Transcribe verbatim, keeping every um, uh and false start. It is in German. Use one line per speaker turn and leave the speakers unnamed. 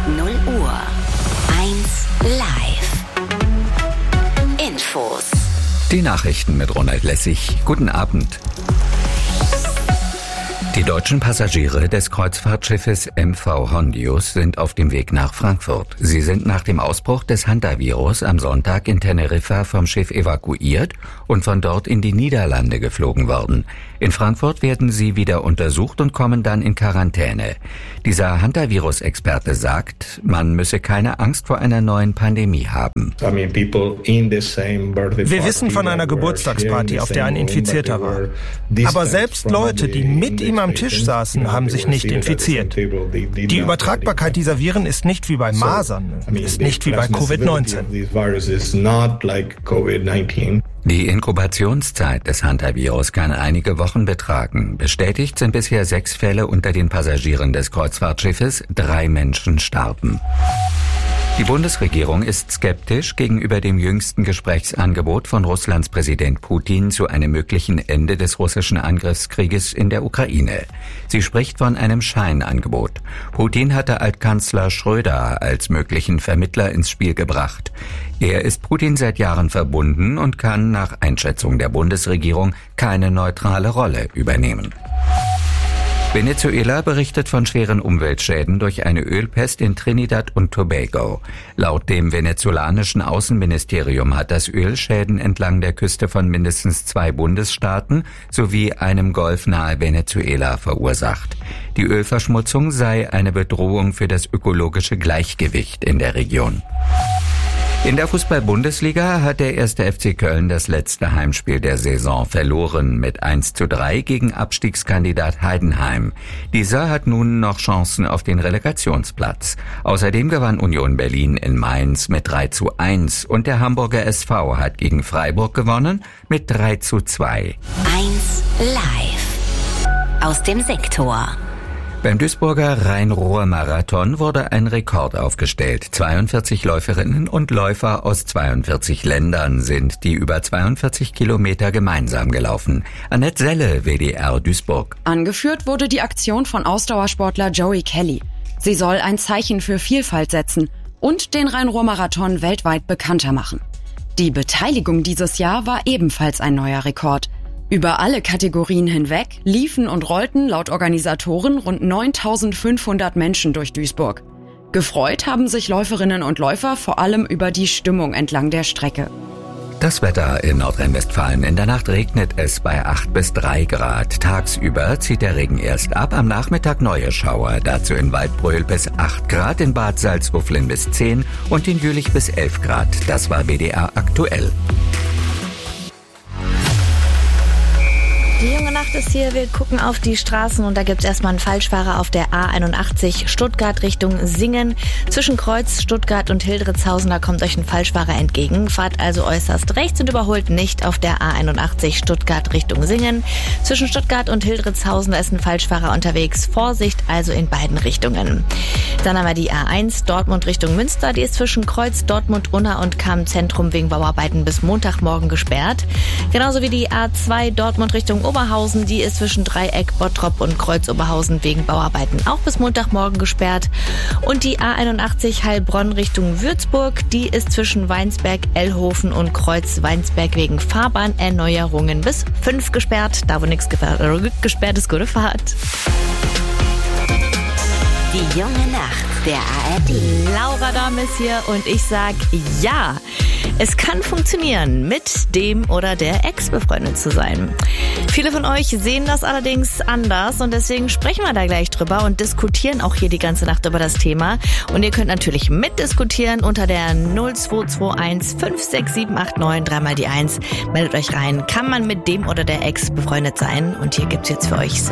null Uhr. eins live. Infos.
Die Nachrichten mit Ronald Lessig. Guten Abend. Die deutschen Passagiere des Kreuzfahrtschiffes M V Hondius sind auf dem Weg nach Frankfurt. Sie sind nach dem Ausbruch des Hantavirus am Sonntag in Teneriffa vom Schiff evakuiert und von dort in die Niederlande geflogen worden. In Frankfurt werden sie wieder untersucht und kommen dann in Quarantäne. Dieser Hantavirus-Experte sagt, man müsse keine Angst vor einer neuen Pandemie haben.
Wir
wissen von einer Geburtstagsparty, auf der ein Infizierter war. Aber selbst Leute, die mit ihm am Tisch saßen, haben sich nicht infiziert. Die Übertragbarkeit dieser Viren ist nicht wie bei Masern, ist nicht wie bei Covid neunzehn.
Die Inkubationszeit des Hantavirus kann einige Wochen betragen. Bestätigt sind bisher sechs Fälle unter den Passagieren des Kreuzfahrtschiffes. Drei Menschen starben. Die Bundesregierung ist skeptisch gegenüber dem jüngsten Gesprächsangebot von Russlands Präsident Putin zu einem möglichen Ende des russischen Angriffskrieges in der Ukraine. Sie spricht von einem Scheinangebot. Putin hatte Altkanzler Schröder als möglichen Vermittler ins Spiel gebracht. Er ist Putin seit Jahren verbunden und kann nach Einschätzung der Bundesregierung keine neutrale Rolle übernehmen. Venezuela berichtet von schweren Umweltschäden durch eine Ölpest in Trinidad und Tobago. Laut dem venezolanischen Außenministerium hat das Öl Schäden entlang der Küste von mindestens zwei Bundesstaaten sowie einem Golf nahe Venezuela verursacht. Die Ölverschmutzung sei eine Bedrohung für das ökologische Gleichgewicht in der Region. In der Fußball-Bundesliga hat der erste F C Köln das letzte Heimspiel der Saison verloren mit eins zu drei gegen Abstiegskandidat Heidenheim. Dieser hat nun noch Chancen auf den Relegationsplatz. Außerdem gewann Union Berlin in Mainz mit drei zu eins und der Hamburger S V hat gegen Freiburg gewonnen mit drei zu zwei.
eins live. Aus dem Sektor.
Beim Duisburger Rhein-Ruhr-Marathon wurde ein Rekord aufgestellt. zweiundvierzig Läuferinnen und Läufer aus zweiundvierzig Ländern sind die über zweiundvierzig Kilometer gemeinsam gelaufen. Annette Selle, W D R Duisburg.
Angeführt wurde die Aktion von Ausdauersportler Joey Kelly. Sie soll ein Zeichen für Vielfalt setzen und den Rhein-Ruhr-Marathon weltweit bekannter machen. Die Beteiligung dieses Jahr war ebenfalls ein neuer Rekord. Über alle Kategorien hinweg liefen und rollten laut Organisatoren rund neuntausendfünfhundert Menschen durch Duisburg. Gefreut haben sich Läuferinnen und Läufer vor allem über die Stimmung entlang der Strecke.
Das Wetter in Nordrhein-Westfalen. In der Nacht regnet es bei acht bis drei Grad. Tagsüber zieht der Regen erst ab, am Nachmittag neue Schauer. Dazu in Waldbröl bis acht Grad, in Bad Salzuflen bis zehn und in Jülich bis elf Grad. Das war W D R aktuell.
Die junge Nacht ist hier, wir gucken auf die Straßen und da gibt's erstmal einen Falschfahrer auf der A einundachtzig Stuttgart Richtung Singen. Zwischen Kreuz, Stuttgart und Hildritzhausen, da kommt euch ein Falschfahrer entgegen. Fahrt also äußerst rechts und überholt nicht auf der A einundachtzig Stuttgart Richtung Singen. Zwischen Stuttgart und Hildritzhausen, da ist ein Falschfahrer unterwegs. Vorsicht also in beiden Richtungen. Dann haben wir die A eins Dortmund Richtung Münster, die ist zwischen Kreuz, Dortmund, Unna und Kamm-Zentrum wegen Bauarbeiten bis Montagmorgen gesperrt. Genauso wie die A zwei Dortmund Richtung Oberhausen, die ist zwischen Dreieck, Bottrop und Kreuz-Oberhausen wegen Bauarbeiten auch bis Montagmorgen gesperrt. Und die A einundachtzig Heilbronn Richtung Würzburg, die ist zwischen Weinsberg, Ellhofen und Kreuz-Weinsberg wegen Fahrbahnerneuerungen bis fünf gesperrt. Da wo nichts gesperrt ist, gute Fahrt.
Die junge Nacht der A R D.
Laura Dahm ist hier und ich sag ja. Es kann funktionieren, mit dem oder der Ex befreundet zu sein. Viele von euch sehen das allerdings anders und deswegen sprechen wir da gleich drüber und diskutieren auch hier die ganze Nacht über das Thema. Und ihr könnt natürlich mitdiskutieren unter der null zwei zwei eins fünf sechs sieben acht neun, dreimal die eins. Meldet euch rein. Kann man mit dem oder der Ex befreundet sein? Und hier gibt's jetzt für euch